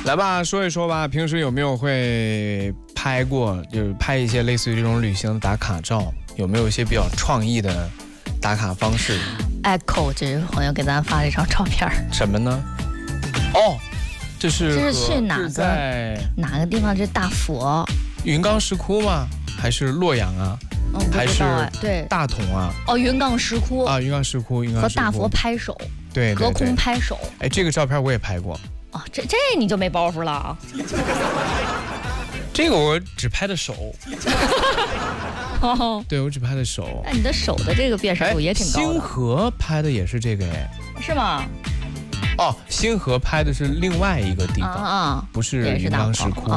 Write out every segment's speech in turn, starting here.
来吧，说一说吧，平时有没有会拍过，就是拍一些类似于这种旅行的打卡照？有没有一些比较创意的打卡方式 ？Echo 这位朋友给咱发了一张照片， 什么呢？哦，这是去哪个在哪个地方？这是大佛， 云冈石窟吗？还是洛阳啊？还是对大同啊？ 哦，云冈石窟啊，云冈石窟，和大佛拍手， 对， 隔空拍手。 哎，这个照片我也拍过。 哦，这你就没包袱了啊？ 这个我只拍的手。 哦， 对，我只拍的手。 那你的手的这个辨识度也挺高的。 星河拍的也是这个哎。 是吗？ 哦，星河拍的是另外一个地方不是云冈石窟。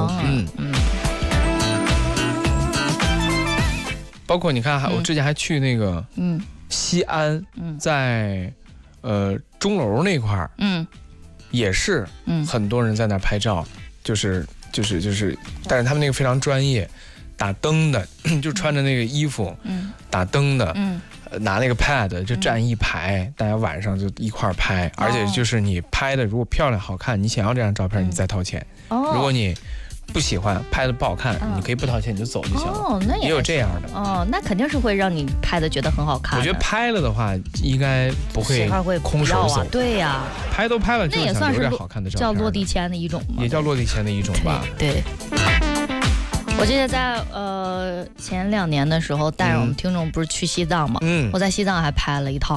包括你看，我之前还去那个西安，在钟楼那块儿，也是很多人在那拍照，就是，但是他们那个非常专业，打灯的，就穿着那个衣服，打灯的，拿那个 pad 就站一排，大家晚上就一块拍，而且就是你拍的如果漂亮好看，你想要这张照片，你再掏钱，如果你不喜欢拍的不好看，你可以不掏钱你就走就行了。哦，那也有这样的。 哦，那肯定是会让你拍的觉得很好看。 我觉得拍了的话，应该不会空手走。 对呀， 拍都拍了， 那也算是好看的照片， 叫落地签的一种吗？ 也叫落地签的一种吧。 对。我记得在前2年的时候，带着我们听众不是去西藏嘛，我在西藏还拍了一套。